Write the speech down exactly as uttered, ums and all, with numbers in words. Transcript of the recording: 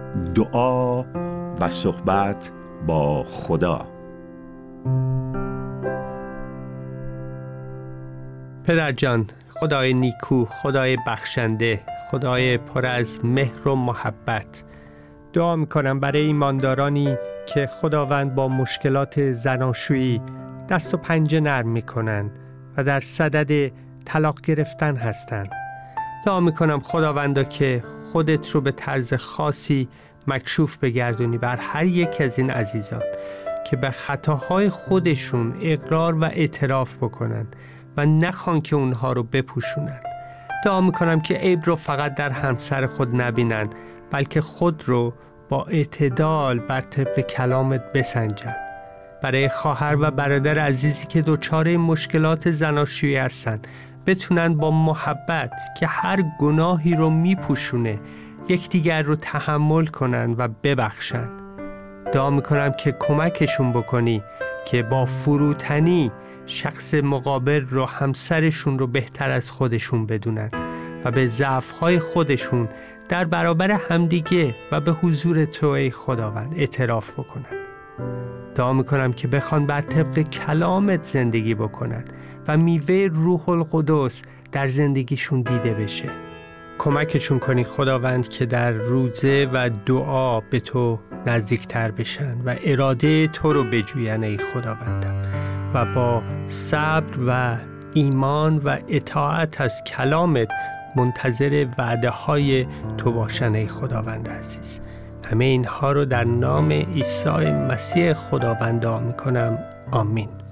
دعا و صحبت با خدا. پدر جان، خدای نیکو، خدای بخشنده، خدای پر از مهر و محبت، دعا میکنم برای ایماندارانی که خداوند با مشکلات زناشویی دست و پنجه نرم میکنن و در صدد طلاق گرفتن هستن. دعا میکنم خداوندا که خودت رو به طرز خاصی مکشوف بگردونی بر هر یک از این عزیزان که به خطاهای خودشون اقرار و اعتراف بکنن و نخوان که اونها رو بپوشونن. دعا میکنم که عیب رو فقط در همسر خود نبینن، بلکه خود رو با اعتدال بر طبق کلامت بسنجن. برای خواهر و برادر عزیزی که دچار مشکلات زناشویی هستن، بتونن با محبت که هر گناهی رو میپوشونه یکدیگر رو تحمل کنن و ببخشن. دعا میکنم که کمکشون بکنی که با فروتنی شخص مقابل رو، همسرشون رو بهتر از خودشون بدونن و به ضعف‌های خودشون در برابر همدیگه و به حضور تو ای خداوند اعتراف بکنن. دعا میکنم که بخوان بر طبق کلامت زندگی بکنن و میوه روح القدس در زندگیشون دیده بشه. کمکشون کنی خداوند که در روزه و دعا به تو نزدیکتر بشن و اراده تو رو بجوین ای خداوندم و با صبر و ایمان و اطاعت از کلامت منتظر وعده های تو باشن ای خداوند عزیز. همه اینها رو در نام عیسی مسیح خداوند دعا میکنم. آمین.